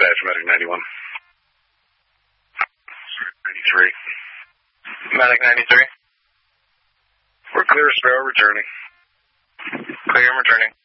dispatch, Medic 91. 93. Medic 93. We're clear, Sparrow, returning. Clear, I'm returning.